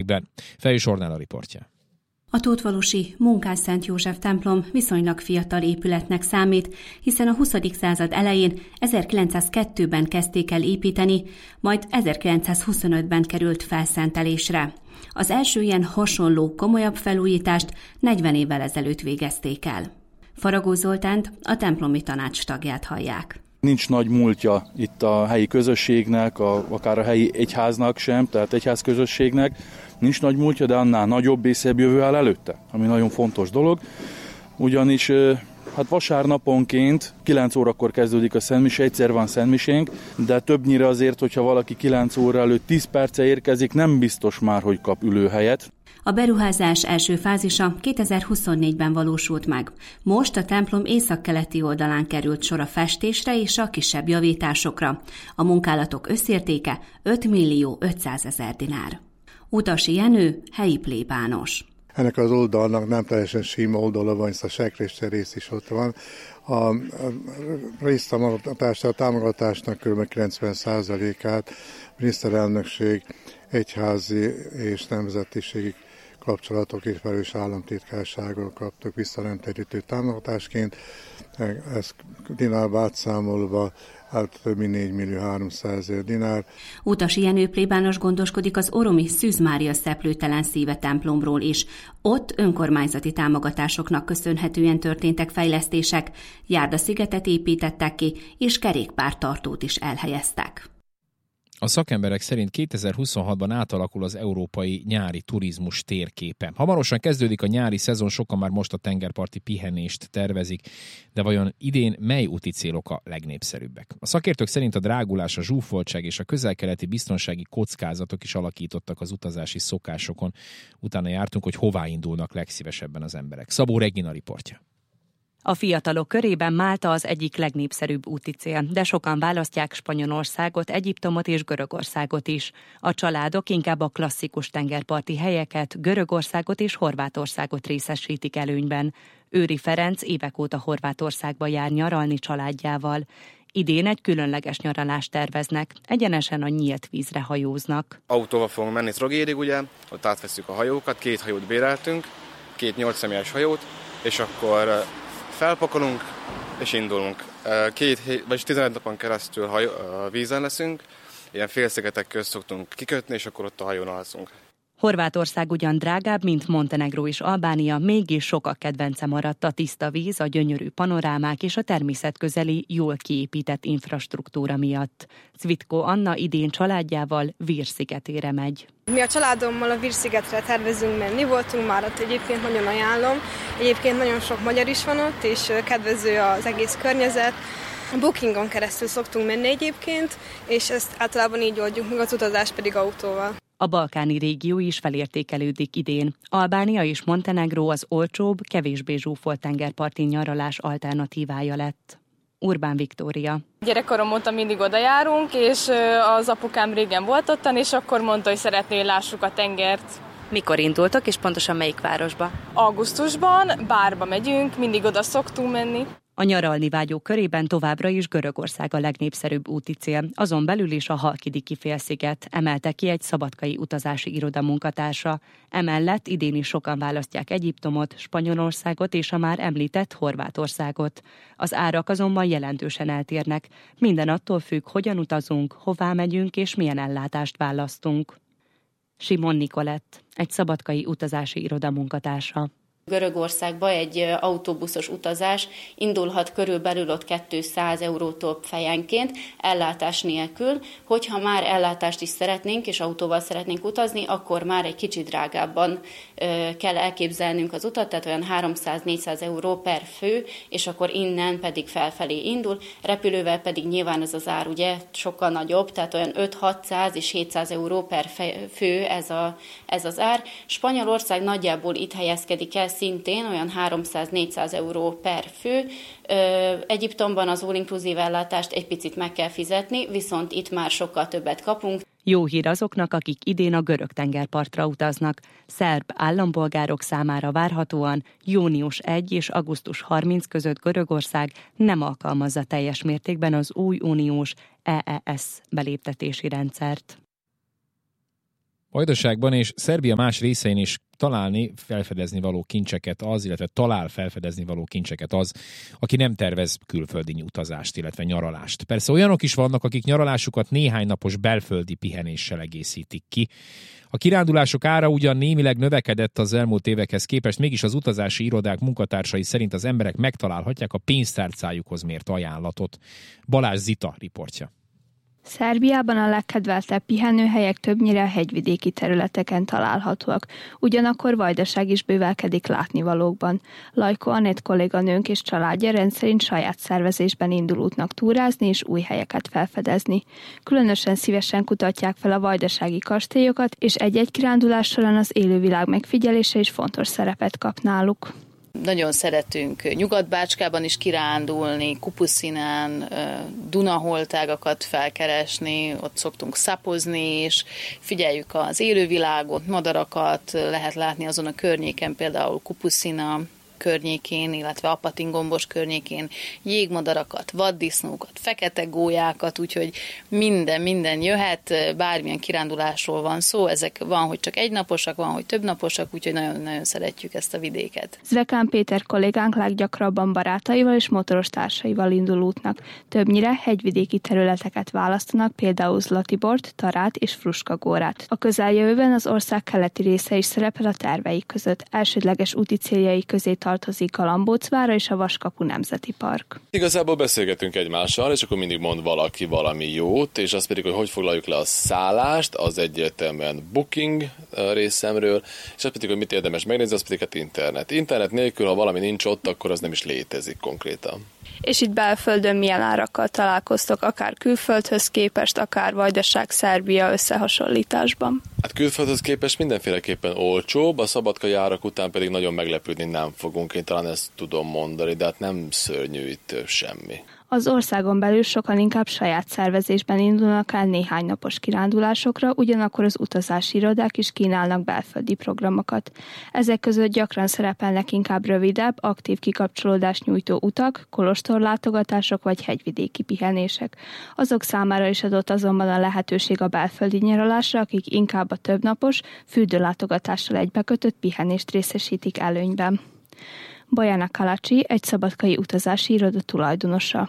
ügyben. Fejű Zsornál a riportja. A Tótvalusi Munkás Szent József templom viszonylag fiatal épületnek számít, hiszen a 20. század elején 1902-ben kezdték el építeni, majd 1925-ben került felszentelésre. Az első ilyen hasonló, komolyabb felújítást 40 évvel ezelőtt végezték el. Faragó Zoltánt, a templomi tanács tagját hallják. Nincs nagy múltja itt a helyi közösségnek, akár a helyi egyháznak sem, tehát egyházközösségnek. Nincs nagy múltja, de annál nagyobb és szebb jövő áll előtte, ami nagyon fontos dolog. Ugyanis vasárnaponként 9 órakor kezdődik a szentmise, egyszer van szentmisénk, de többnyire azért, hogyha valaki 9 óra előtt 10 perce érkezik, nem biztos már, hogy kap ülőhelyet. A beruházás első fázisa 2024-ben valósult meg. Most a templom északkeleti oldalán került sor a festésre és a kisebb javításokra. A munkálatok összértéke 5.500.000 dinár. Utasi Jenő, helyi plébános. Ennek az oldalnak nem teljesen sima oldala van, hisz a sekrészter rész is ott van. A támogatásnak kb. 90%-át miniszterelnökség, egyházi és nemzetiségi kapcsolatok és velős államtitkárságról kaptuk vissza rendterítő támogatásként. Ez dinárba átszámolva több mint 4.300.000 dinár. Utasi Jenő plébános gondoskodik az oromi Szűz Mária Szeplőtelen Szíve templomról is. Ott önkormányzati támogatásoknak köszönhetően történtek fejlesztések, járdaszigetet építettek ki, és kerékpártartót is elhelyeztek. A szakemberek szerint 2026-ban átalakul az európai nyári turizmus térképe. Hamarosan kezdődik a nyári szezon, sokan már most a tengerparti pihenést tervezik, de vajon idén mely úti célok a legnépszerűbbek? A szakértők szerint a drágulás, a zsúfoltság és a közel-keleti biztonsági kockázatok is alakítottak az utazási szokásokon. Utána jártunk, hogy hová indulnak legszívesebben az emberek. Szabó Regina riportja. A fiatalok körében Málta az egyik legnépszerűbb úti cél, de sokan választják Spanyolországot, Egyiptomot és Görögországot is. A családok inkább a klasszikus tengerparti helyeket, Görögországot és Horvátországot részesítik előnyben. Őri Ferenc évek óta Horvátországba jár nyaralni családjával. Idén egy különleges nyaralást terveznek, egyenesen a nyílt vízre hajóznak. Autóval fogunk menni Trogérig, ugye, ott átvesszük a hajókat, 2 hajót béreltünk, 2 8 személyes hajót, és akkor felpakolunk és indulunk. 15 napon keresztül vízen leszünk, ilyen félszigetek közt szoktunk kikötni, és akkor ott a hajón alszunk. Horvátország ugyan drágább, mint Montenegró és Albánia, mégis sokak kedvence maradt a tiszta víz, a gyönyörű panorámák és a természetközeli, jól kiépített infrastruktúra miatt. Cvitko Anna idén családjával Vír-szigetére megy. Mi a családommal a Vír-szigetre tervezünk menni, voltunk már ott, egyébként nagyon ajánlom. Egyébként nagyon sok magyar is van ott, és kedvező az egész környezet. A Bookingon keresztül szoktunk menni egyébként, és ezt általában így oldjuk, meg az utazás pedig autóval. A balkáni régió is felértékelődik idén. Albánia és Montenegró az olcsóbb, kevésbé zsúfolt tengerparti nyaralás alternatívája lett. Urbán Viktória. Gyerekkorom óta mindig oda járunk, és az apukám régen volt ottan, és akkor mondta, hogy szeretné, hogy lássuk a tengert. Mikor indultok, és pontosan melyik városba? Augusztusban, Bárba megyünk, mindig oda szoktunk menni. A nyaralni vágyók körében továbbra is Görögország a legnépszerűbb úti cél, azon belül is a Halkidiki félsziget, emelte ki egy szabadkai utazási iroda munkatársa. Emellett idén is sokan választják Egyiptomot, Spanyolországot és a már említett Horvátországot. Az árak azonban jelentősen eltérnek. Minden attól függ, hogyan utazunk, hová megyünk és milyen ellátást választunk. Simon Nikolett, egy szabadkai utazási iroda munkatársa. Görögországba egy autóbuszos utazás indulhat körülbelül ott 200 eurótól fejenként, ellátás nélkül. Hogyha már ellátást is szeretnénk, és autóval szeretnénk utazni, akkor már egy kicsit drágábban kell elképzelnünk az utat, tehát olyan 300-400 euró per fő, és akkor innen pedig felfelé indul. Repülővel pedig nyilván ez az ár ugye sokkal nagyobb, tehát olyan 5-600 és 700 euró per fő ez az ár. Spanyolország nagyjából itt helyezkedik el, szintén olyan 300-400 euró per fő. Egyiptomban az all-inclusive ellátást egy picit meg kell fizetni, viszont itt már sokkal többet kapunk. Jó hír azoknak, akik idén a görög tengerpartra utaznak. Szerb állampolgárok számára várhatóan június 1 és augusztus 30 között Görögország nem alkalmazza teljes mértékben az új uniós EES beléptetési rendszert. Vajdaságban és Szerbia más részein is felfedezni való kincseket az, aki nem tervez külföldi utazást, illetve nyaralást. Persze olyanok is vannak, akik nyaralásukat néhány napos belföldi pihenéssel egészítik ki. A kirándulások ára ugyan némileg növekedett az elmúlt évekhez képest, mégis az utazási irodák munkatársai szerint az emberek megtalálhatják a pénztárcájukhoz mért ajánlatot. Balázs Zita riportja. Szerbiában a legkedveltebb pihenőhelyek többnyire hegyvidéki területeken találhatóak, ugyanakkor Vajdaság is bővelkedik látnivalókban. Lajko Anett kolléganőnk és családja rendszerint saját szervezésben indul útnak túrázni és új helyeket felfedezni. Különösen szívesen kutatják fel a vajdasági kastélyokat, és egy-egy kirándulás során az élővilág megfigyelése is fontos szerepet kap náluk. Nagyon szeretünk Nyugat-Bácskában is kirándulni, Kupuszinán, Dunaholtágakat felkeresni, ott szoktunk szapozni, és figyeljük az élővilágot, madarakat, lehet látni azon a környéken, például Kupuszina környékén, illetve Apatingombos környékén jégmadarakat, vaddisznókat, fekete gólyákat, úgyhogy minden jöhet, bármilyen kirándulásról van szó, ezek van, hogy csak egynaposak, van, hogy többnaposak, úgyhogy nagyon-nagyon szeretjük ezt a vidéket. Zrekán Péter kollégánk leggyakrabban barátaival és motoros társaival indul útnak. Többnyire hegyvidéki területeket választanak, például Zlatibort, Tarát és Fruskagórát. A közeljövőben az ország keleti része is szerepel a terveik között. Elsődleges úti céljai közé tartozik Galambócvára és a Vaskapu Nemzeti Park. Igazából beszélgetünk egymással, és akkor mindig mond valaki valami jót, és az pedig, hogy foglaljuk le a szállást, az egyértelműen booking részemről, és az pedig, hogy mit érdemes megnézni, az pedig internet. Internet nélkül, ha valami nincs ott, akkor az nem is létezik konkrétan. És itt belföldön milyen árakkal találkoztok, akár külföldhöz képest, akár Vajdaság, Szerbia összehasonlításban? Hát külföldhöz képest mindenféleképpen olcsóbb, a szabadkai árak után pedig nagyon meglepődni nem fogunk, én talán ezt tudom mondani, de hát nem szörnyű itt semmi. Az országon belül sokan inkább saját szervezésben indulnak el néhány napos kirándulásokra, ugyanakkor az utazási irodák is kínálnak belföldi programokat. Ezek között gyakran szerepelnek inkább rövidebb, aktív kikapcsolódást nyújtó utak, kolostorlátogatások vagy hegyvidéki pihenések. Azok számára is adott azonban a lehetőség a belföldi nyaralásra, akik inkább a többnapos, fürdőlátogatással egybekötött pihenést részesítik előnyben. Bojana Kalacsi, egy szabadkai utazási iroda tulajdonosa.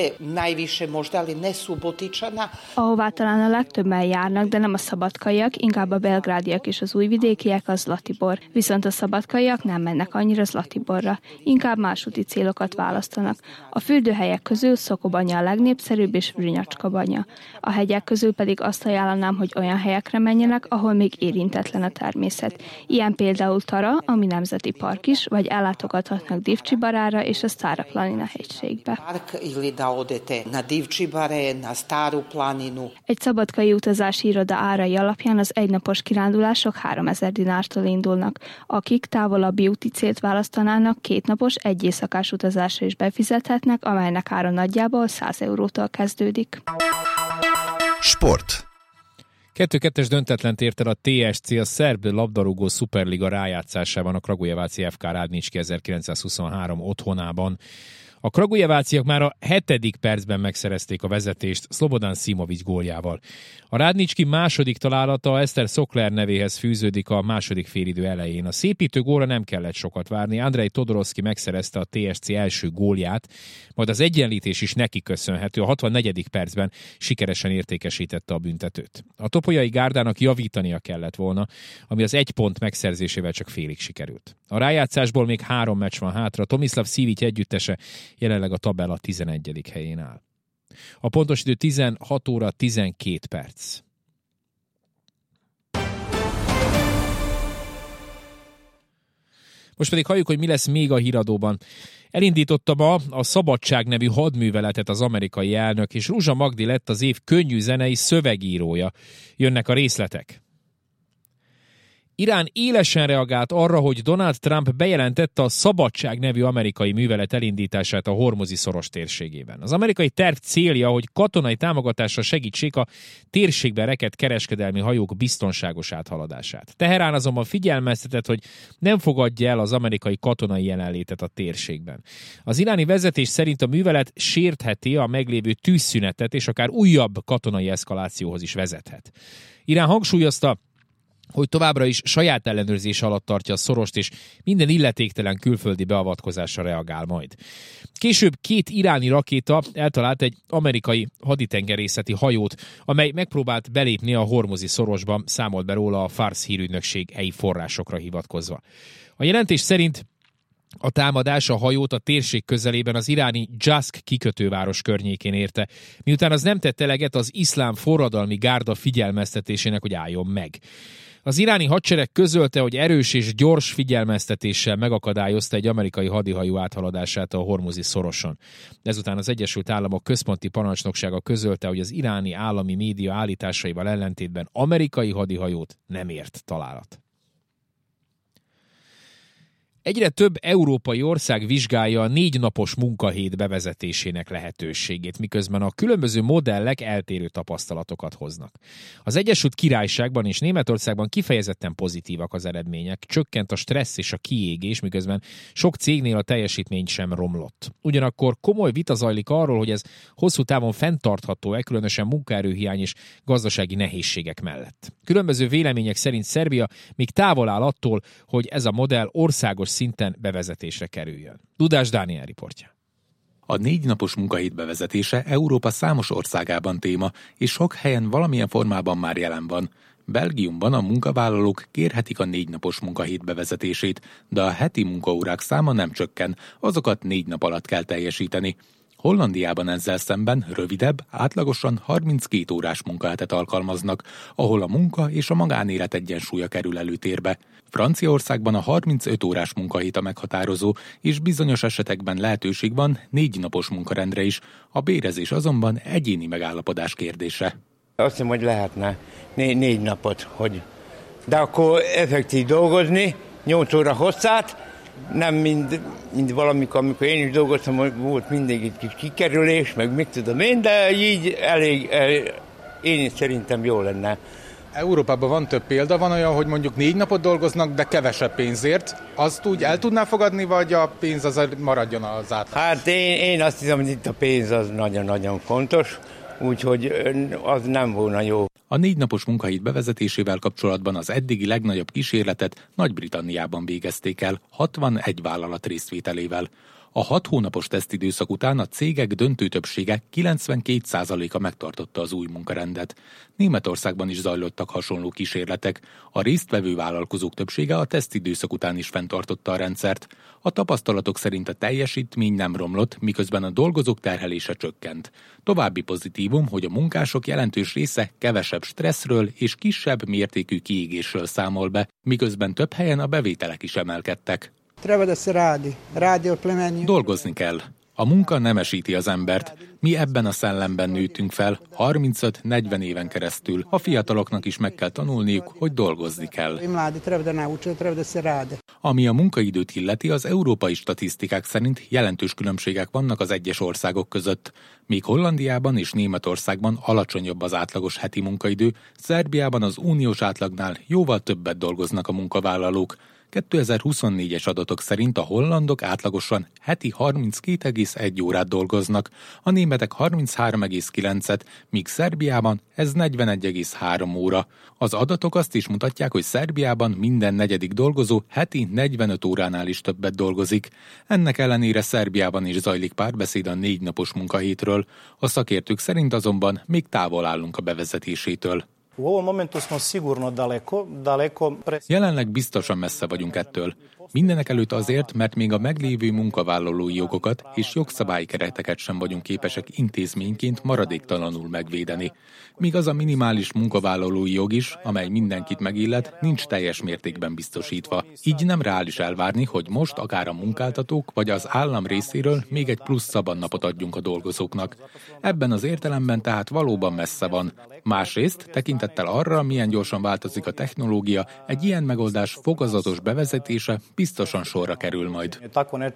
Ahová talán a legtöbben járnak, de nem a szabadkaiak, inkább a belgrádiak és az újvidékiek, az Zlatibor. Viszont a szabadkaiak nem mennek annyira Zlatiborra, inkább más úti célokat választanak. A fürdőhelyek közül Szokobanya a legnépszerűbb és Vrnyacska-banya. A hegyek közül pedig azt ajánlanám, hogy olyan helyekre menjenek, ahol még érintetlen a természet. Ilyen például Tara, ami nemzeti park is, vagy ellátogathatnak Divcsibarára és a Stara Planina hegységbe. Da odete na Divčibare, na Staru planinu. Egy szabadkai utazási iroda árai alapján az egynapos kirándulások 3000 dinártól indulnak. Akik távolabbi úti célt választanának, 2 napos, egy éjszakás utazásra is befizethetnek, amelynek ára nagyjából 100 eurótól kezdődik. Sport. 2-2-es döntetlent ért el a TSC a szerb labdarúgó szuperliga rájátszásában a Kragujeváci FK Rádnicski 1923 otthonában. A kragujeváciak már a 7. percben megszerezték a vezetést Slobodan Simovic góljával. A Rádnicski második találata Eszter Szokler nevéhez fűződik a második félidő elején. A szépítő gólra nem kellett sokat várni. Andrej Todorovszki megszerezte a TSC első gólját, majd az egyenlítés is neki köszönhető. A 64. percben sikeresen értékesítette a büntetőt. A topolyai gárdának javítania kellett volna, ami az 1 pont megszerzésével csak félig sikerült. A rájátszásból még 3 meccs van hátra. Tomislav Sivic együttese jelenleg a tabella 11. helyén áll. A pontos idő 16 óra 12 perc. Most pedig halljuk, hogy mi lesz még a híradóban. Elindította ma a Szabadság nevű hadműveletet az amerikai elnök, és Ruzsa Magdi lett az év könnyű zenei szövegírója. Jönnek a részletek. Irán élesen reagált arra, hogy Donald Trump bejelentette a Szabadság nevű amerikai művelet elindítását a Hormuzi-szoros térségében. Az amerikai terv célja, hogy katonai támogatással segítsék a térségben rekedt kereskedelmi hajók biztonságos áthaladását. Teherán azonban figyelmeztetett, hogy nem fogadja el az amerikai katonai jelenlétet a térségben. Az iráni vezetés szerint a művelet sértheti a meglévő tűzszünetet, és akár újabb katonai eszkalációhoz is vezethet. Irán hangsúlyozta, hogy továbbra is saját ellenőrzés alatt tartja a Szorost, és minden illetéktelen külföldi beavatkozásra reagál majd. Később 2 iráni rakéta eltalált egy amerikai haditengerészeti hajót, amely megpróbált belépni a Hormuzi szorosba, számolt be róla a Fars hírügynökség helyi forrásokra hivatkozva. A jelentés szerint a támadás a hajót a térség közelében az iráni Jask kikötőváros környékén érte, miután az nem tett eleget az iszlám forradalmi gárda figyelmeztetésének, hogy álljon meg. Az iráni hadsereg közölte, hogy erős és gyors figyelmeztetéssel megakadályozta egy amerikai hadihajó áthaladását a Hormuzi szoroson. Ezután az Egyesült Államok központi parancsnoksága közölte, hogy az iráni állami média állításaival ellentétben amerikai hadihajót nem ért találat. Egyre több európai ország vizsgálja a 4 napos munkahét bevezetésének lehetőségét, miközben a különböző modellek eltérő tapasztalatokat hoznak. Az Egyesült Királyságban és Németországban kifejezetten pozitívak az eredmények, csökkent a stressz és a kiégés, miközben sok cégnél a teljesítmény sem romlott. Ugyanakkor komoly vita zajlik arról, hogy ez hosszú távon fenntartható-e, különösen munkaerőhiány és gazdasági nehézségek mellett. Különböző vélemények szerint Szerbia még távol áll attól, hogy ez a modell országos szinten bevezetésre kerüljön. Dudás Dániel riportja. A 4 napos munkahét bevezetése Európa számos országában téma, és sok helyen valamilyen formában már jelen van. Belgiumban a munkavállalók kérhetik a 4 napos munkahét bevezetését, de a heti munkaórák száma nem csökken, azokat 4 nap alatt kell teljesíteni. Hollandiában ezzel szemben rövidebb, átlagosan 32 órás munkahetet alkalmaznak, ahol a munka és a magánélet egyensúlya kerül előtérbe. Franciaországban a 35 órás munkahét a meghatározó, és bizonyos esetekben lehetőség van 4 napos munkarendre is, a bérezés azonban egyéni megállapodás kérdése. Azt hiszem, hogy lehetne 4 napot, de akkor effektív dolgozni, 8 óra hosszát, nem mind valamikor, amikor én is dolgoztam, volt mindig egy kis kikerülés, meg mit tudom én, de így elég, én szerintem jó lenne. Európában van több példa, van olyan, hogy mondjuk 4 napot dolgoznak, de kevesebb pénzért. Azt úgy el tudná fogadni, vagy a pénz az maradjon az átlag? Hát én azt hiszem, hogy itt a pénz az nagyon-nagyon fontos, úgyhogy az nem volna jó. A 4 napos munkahét bevezetésével kapcsolatban az eddigi legnagyobb kísérletet Nagy-Britanniában végezték el, 61 vállalat részvételével. A 6 hónapos tesztidőszak után a cégek döntő többsége 92%-a megtartotta az új munkarendet. Németországban is zajlottak hasonló kísérletek. A résztvevő vállalkozók többsége a tesztidőszak után is fenntartotta a rendszert. A tapasztalatok szerint a teljesítmény nem romlott, miközben a dolgozók terhelése csökkent. További pozitívum, hogy a munkások jelentős része kevesebb stresszről és kisebb mértékű kiégésről számol be, miközben több helyen a bevételek is emelkedtek. Dolgozni kell. A munka nemesíti az embert. Mi ebben a szellemben nőttünk fel 35-40 éven keresztül. A fiataloknak is meg kell tanulniuk, hogy dolgozni kell. Ami a munkaidőt illeti, az európai statisztikák szerint jelentős különbségek vannak az egyes országok között. Míg Hollandiában és Németországban alacsonyabb az átlagos heti munkaidő, Szerbiában az uniós átlagnál jóval többet dolgoznak a munkavállalók. 2024-es adatok szerint a hollandok átlagosan heti 32,1 órát dolgoznak, a németek 33,9-et, míg Szerbiában ez 41,3 óra. Az adatok azt is mutatják, hogy Szerbiában minden negyedik dolgozó heti 45 óránál is többet dolgozik. Ennek ellenére Szerbiában is zajlik párbeszéd a 4 napos munkahétről. A szakértők szerint azonban még távol állunk a bevezetésétől. Jelenleg biztosan messze vagyunk ettől. Mindenek előtt azért, mert még a meglévő munkavállalói jogokat és jogszabályi kereteket sem vagyunk képesek intézményként maradéktalanul megvédeni. Míg az a minimális munkavállalói jog is, amely mindenkit megillet, nincs teljes mértékben biztosítva. Így nem reális elvárni, hogy most akár a munkáltatók vagy az állam részéről még egy plusz szabadnapot adjunk a dolgozóknak. Ebben az értelemben tehát valóban messze van. Másrészt, tekintettel arra, milyen gyorsan változik a technológia, egy ilyen megoldás fokozatos bevezetése biztosan sorra kerül majd.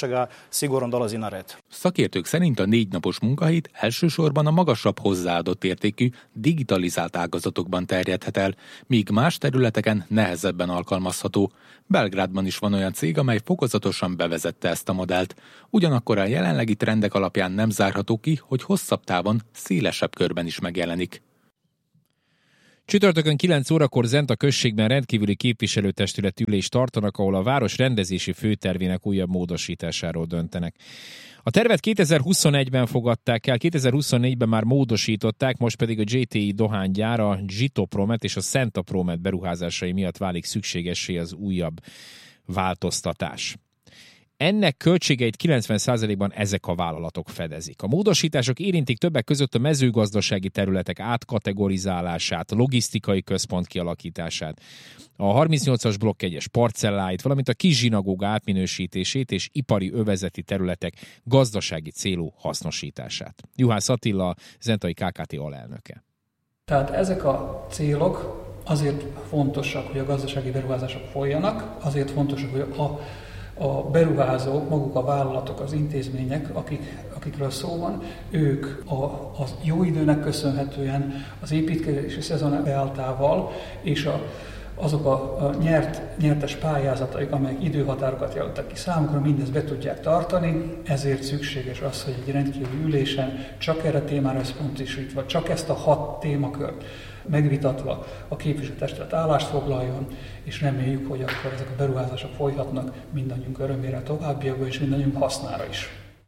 Szakértők szerint a 4 napos munkahét elsősorban a magasabb hozzáadott értékű, digitalizált ágazatokban terjedhet el, míg más területeken nehezebben alkalmazható. Belgrádban is van olyan cég, amely fokozatosan bevezette ezt a modellt. Ugyanakkor a jelenlegi trendek alapján nem zárható ki, hogy hosszabb távon, szélesebb körben is megjelenik. Csütörtökön 9 órakor Zenta községben rendkívüli képviselőtestület ülést tartanak, ahol a város rendezési főtervének újabb módosításáról döntenek. A tervet 2021-ben fogadták el, 2024-ben már módosították, most pedig a JTI dohánygyár, a Zsitopromet és a Szentapromet beruházásai miatt válik szükségessé az újabb változtatás. Ennek költségeit 90%-ban ezek a vállalatok fedezik. A módosítások érintik többek között a mezőgazdasági területek átkategorizálását, logisztikai központ kialakítását, a 38-as blokk 1-es parcelláit, valamint a kis zsinagóga átminősítését és ipari övezeti területek gazdasági célú hasznosítását. Juhász Attila, Zentai KKT alelnöke. Tehát ezek a célok azért fontosak, hogy a gazdasági beruházások folyjanak, azért fontosak, hogy a beruházók, maguk a vállalatok, az intézmények, akikről szó van, ők a jó időnek köszönhetően, az építkezési szezon beálltával és azok a nyertes pályázataik, amelyek időhatárokat jelöltek ki számukra, mindezt be tudják tartani, ezért szükséges az, hogy egy rendkívüli ülésen csak erre témára összpontosítva, csak ezt a 6 témakört megvitatva a képviselőtestület állást foglaljon, és reméljük, hogy akkor ezek a beruházások folyhatnak mindannyiunk örömére továbbiakban, és mindannyiunk hasznára is.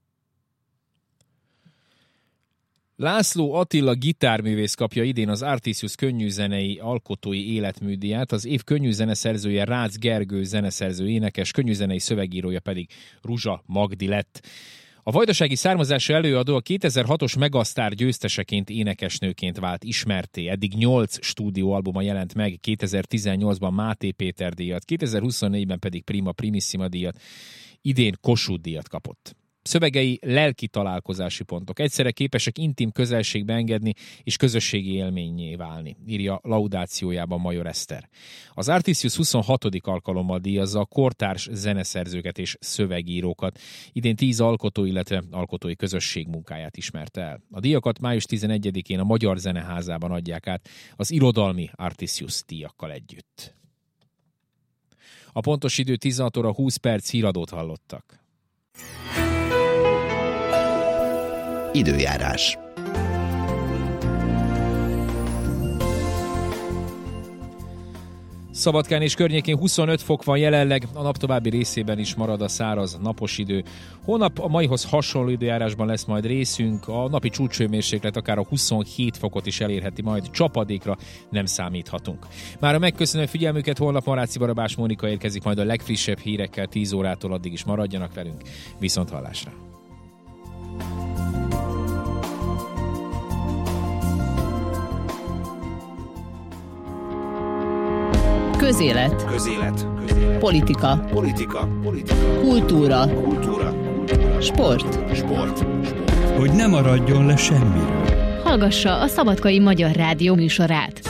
László Attila gitárművész kapja idén az Artisius könnyűzenei alkotói életműdíját, az év könnyűzeneszerzője Rácz Gergő zeneszerző énekes, könnyűzenei szövegírója pedig Ruzsa Magdi lett. A vajdasági származású előadó a 2006-os Megasztár győzteseként énekesnőként vált ismertté. Eddig 8 stúdióalbuma jelent meg, 2018-ban Máté Péter díjat, 2024-ben pedig Prima Primissima díjat, idén Kossuth díjat kapott. Szövegei lelki találkozási pontok. Egyszerre képesek intim közelségbe engedni és közösségi élménnyé válni, írja laudációjában Major Eszter. Az Artisius 26. alkalommal díjazza a kortárs zeneszerzőket és szövegírókat. Idén 10 alkotó, illetve alkotói közösség munkáját ismerte el. A díjakat május 11-én a Magyar Zeneházában adják át az irodalmi Artisius díjakkal együtt. A pontos idő 16 óra 20 perc, híradót hallottak. Időjárás. Szabadkán és környékén 25 fok van jelenleg, a nap további részében is marad a száraz, napos idő. Holnap a maihoz hasonló időjárásban lesz majd részünk, a napi csúcshőmérséklet akár a 27 fokot is elérheti, majd csapadékra nem számíthatunk. Mára megköszönöm figyelmüket, holnap Maráci Barabás Mónika érkezik majd a legfrissebb hírekkel 10 órától, addig is maradjanak velünk, viszont hallásra. Közélet. Politika. Kultúra. Sport. Hogy ne maradjon le semmiről. Hallgassa a Szabadkai Magyar Rádió műsorát.